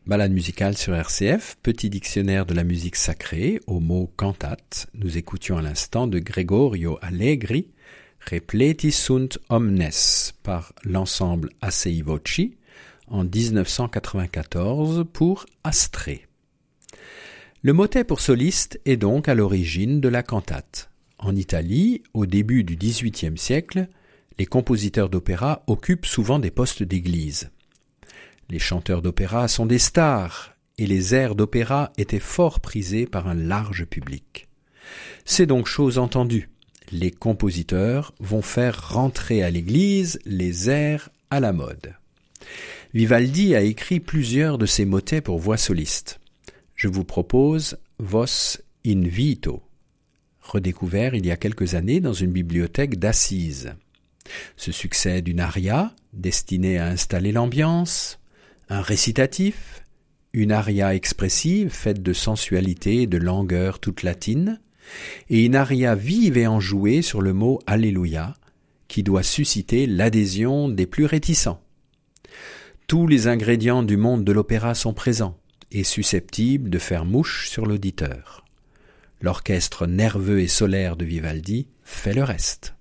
Balade musicale sur RCF, petit dictionnaire de la musique sacrée, au mot cantate. Nous écoutions à l'instant de Gregorio Allegri, Repleti sunt omnes, par l'ensemble Assai Voci, en 1994 pour Astrée. Le motet pour soliste est donc à l'origine de la cantate. En Italie, au début du XVIIIe siècle, les compositeurs d'opéra occupent souvent des postes d'église. Les chanteurs d'opéra sont des stars, et les airs d'opéra étaient fort prisés par un large public. C'est donc chose entendue. Les compositeurs vont faire rentrer à l'église les airs à la mode. Vivaldi a écrit plusieurs de ses motets pour voix soliste. Je vous propose Vos Invito, redécouvert il y a quelques années dans une bibliothèque d'Assise. Ce succède une aria destinée à installer l'ambiance, un récitatif, une aria expressive faite de sensualité et de langueur toute latine, et une aria vive et enjouée sur le mot « Alléluia » qui doit susciter l'adhésion des plus réticents. Tous les ingrédients du monde de l'opéra sont présents et susceptibles de faire mouche sur l'auditeur. L'orchestre nerveux et solaire de Vivaldi fait le reste.